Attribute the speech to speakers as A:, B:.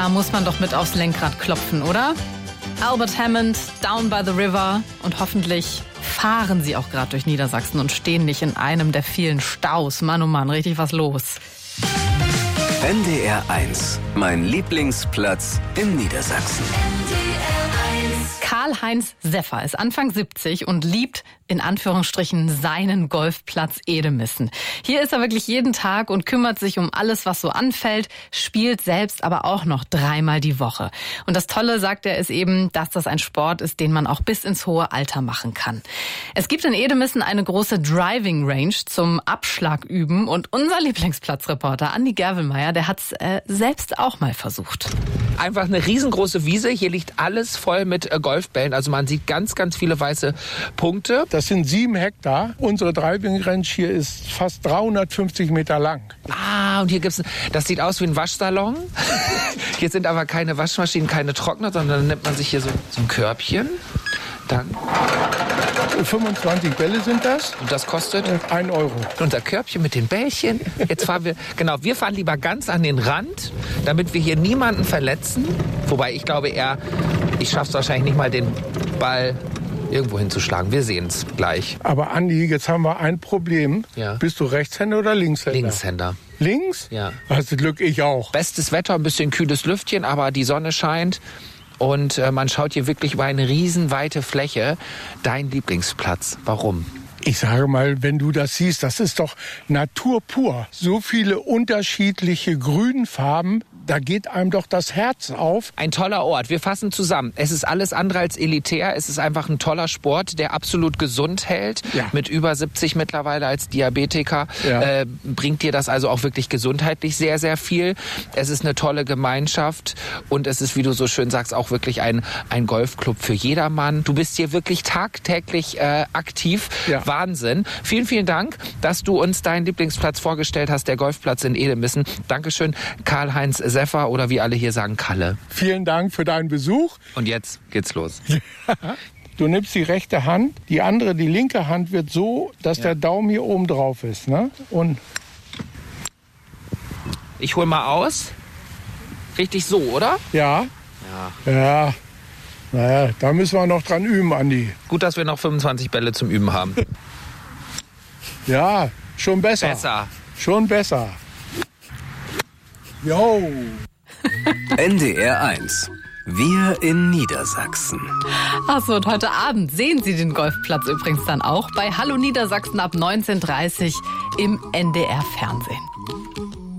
A: Da muss man doch mit aufs Lenkrad klopfen, oder? Albert Hammond, Down by the River. Und hoffentlich fahren Sie auch gerade durch Niedersachsen und stehen nicht in einem der vielen Staus. Mann, oh Mann, richtig was los.
B: NDR 1, mein Lieblingsplatz in Niedersachsen.
A: Karl-Heinz Seffer ist Anfang 70 und liebt in Anführungsstrichen seinen Golfplatz Edemissen. Hier ist er wirklich jeden Tag und kümmert sich um alles, was so anfällt, spielt selbst aber auch noch 3-mal die Woche. Und das Tolle, sagt er, ist eben, dass das ein Sport ist, den man auch bis ins hohe Alter machen kann. Es gibt in Edemissen eine große Driving Range zum Abschlagüben und unser Lieblingsplatzreporter Andi Gervelmeier, der hat es selbst auch mal versucht.
C: Einfach eine riesengroße Wiese, hier liegt alles voll mit Golfbällen, also man sieht ganz, ganz viele weiße Punkte.
D: Das sind 7 Hektar. Unsere Driving Range hier ist fast 350 Meter lang.
C: Ah, und hier gibt's, das sieht aus wie ein Waschsalon. Hier sind aber keine Waschmaschinen, keine Trockner, sondern dann nimmt man sich hier so ein Körbchen. Dann
D: 25 Bälle sind das.
C: Und das kostet?
D: 1 Euro.
C: Unser Körbchen mit den Bällchen. Jetzt fahren wir fahren lieber ganz an den Rand, damit wir hier niemanden verletzen. Wobei ich glaube ich schaffe es wahrscheinlich nicht mal, den Ball irgendwo hinzuschlagen. Wir sehen es gleich.
D: Aber Andi, jetzt haben wir ein Problem.
C: Ja.
D: Bist du Rechtshänder oder Linkshänder?
C: Linkshänder.
D: Links?
C: Ja.
D: Hast du Glück, ich auch.
C: Bestes Wetter, ein bisschen kühles Lüftchen, aber die Sonne scheint. Und man schaut hier wirklich über eine riesenweite Fläche. Dein Lieblingsplatz. Warum?
D: Ich sage mal, wenn du das siehst, das ist doch Natur pur. So viele unterschiedliche Grünfarben, da geht einem doch das Herz auf.
C: Ein toller Ort. Wir fassen zusammen. Es ist alles andere als elitär. Es ist einfach ein toller Sport, der absolut gesund hält.
D: Ja.
C: Mit über 70 mittlerweile als Diabetiker bringt dir das also auch wirklich gesundheitlich sehr, sehr viel. Es ist eine tolle Gemeinschaft und es ist, wie du so schön sagst, auch wirklich ein Golfclub für jedermann. Du bist hier wirklich tagtäglich aktiv.
D: Ja.
C: Wahnsinn. Vielen, vielen Dank, dass du uns deinen Lieblingsplatz vorgestellt hast, der Golfplatz in Edemissen. Dankeschön, Karl-Heinz Seffer oder wie alle hier sagen, Kalle.
D: Vielen Dank für deinen Besuch.
C: Und jetzt geht's los.
D: Du nimmst die rechte Hand, die andere, die linke Hand wird so, dass der Daumen hier oben drauf ist. Ne? Und
C: ich hol mal aus. Richtig so, oder?
D: ja. Naja, da müssen wir noch dran üben, Andi.
C: Gut, dass wir noch 25 Bälle zum Üben haben.
D: Ja, schon besser. Schon besser. Jo.
B: NDR 1. Wir in Niedersachsen.
A: Achso, und heute Abend sehen Sie den Golfplatz übrigens dann auch bei Hallo Niedersachsen ab 19:30 im NDR Fernsehen.